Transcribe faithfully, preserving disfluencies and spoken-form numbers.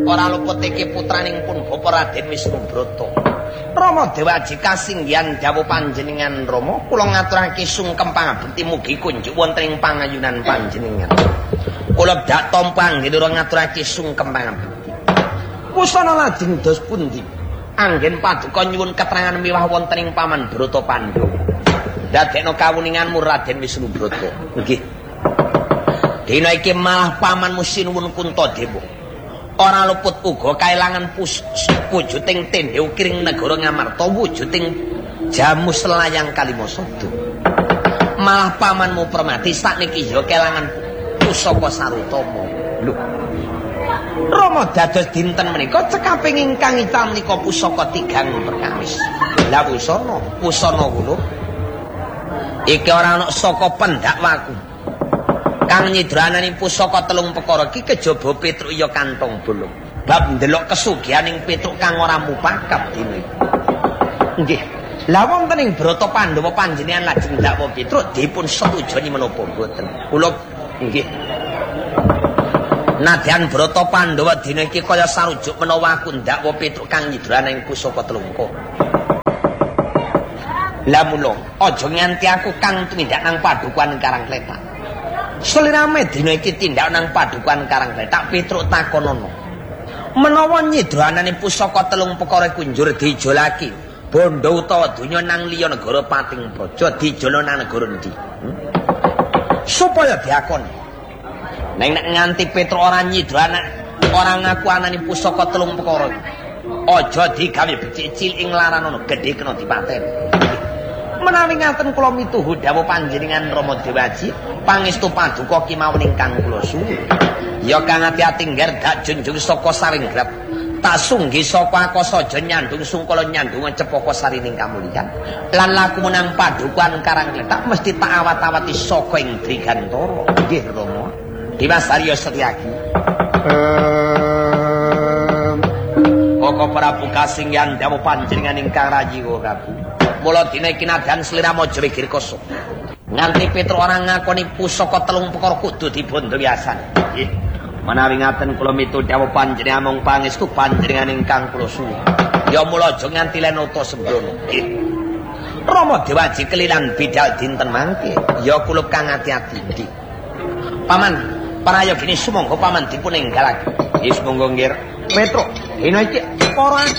ora luput iki putraning pun Bapa Raden Wisnubrata. Rama Dewaji kasinggihan dawuh panjenengan Rama, kula ngaturake sungkem pangabekti mugi kunjuk wonten ing pangayunan panjenengan. Kula dak tampa nggih ngaturake sungkem pangabekti. Pusana lajeng dos pundi? Anggen paduka nyuwun keterangan miwah wonten ing Paman Brata Pandhawa. Dadekno kawuninganmu Raden Wisnubrata. Nggih. Dina iki malah pamanmu sinuwun Kuntadewa. Ora luput uga kaelangan wujuding tendhe ukiring negara Ngamarta wujuding jamu selayang Kalimasada. Malah pamanmu Permati sakniki ya kelangan pusaka Sarutama. Lho. Rama dados dinten menika cekaping ingkang ical menika pusaka tigang perkawis. Lah pusana, pusana kula iki ora ana saka pendakwaku. Kang nyidranani pusaka telung perkara iki kejaba Petruk ya kantong bolong. Bab ndelok kesugihaning Petruk kang ora mupakat dina iki. Nggih. Lah wonten ing Brata Pandhawa panjenengan lajeng dakwa Petruk dipun setujoni menapa boten? Kula nggih. Nadyan Brata Pandhawa dina iki kaya sarujuk menawa aku ndakwa Petruk kang nyidranani pusaka telung perkara. Lah mula aja nganti aku kang tumindak nang padukuhan Karangkletak. Selirame dina iki tindak nang padukuhan Karangkletak Petruk takonono. Menawa nyidranane pusaka telung perkara kunjur dijolaki, bondo utawa donya nang liya negara Pating Praja dijolo nang negara endi? Hmm? Supaya diakoni. Neng nek nganti Petruk ora nyidrana, ora ngaku anane pusaka telung perkara. Aja digawe becik cilik ing laranono gedhe kena dipateni. Menawi ngaten kula mituhu dawuh panjenengan Rama Dewaji, pangestu paduka kemawon ingkang kula suwun. Ya kang ati-ati ngger dak junjung saka Saringgrap, tak sunggi saka Akasaja nyandung sungkala nyandung cepaka sarining kamulyan. Lan laku menang padukuhan Karangkletak mesti tak awat-awati saka ing Drigantara. Nggih Rama. Dimas Arya Setyaki. Koko Prabu kasinggihan dawuh panjenengan ingkang rayiwa Prabu. Mula dina iki nadyan sliramu aja wigir koso. Nganti Petruk ora ngakoni pusaka telung perkara kudu dibondo wiasan. Nggih. Menawi ngaten kula mitu dawuh panjenengan mung pangestu panjenengan ingkang kula suwun. Ya mula aja nganti lenata sembrono. Nggih. Rama Dewaji kelilan bidal dinten mangke. Ya kula kang ati-ati. Nggih. Paman, parayogini sumangga paman dipun enggalake. Nggih sumangga nggih. Petruk, dina iki para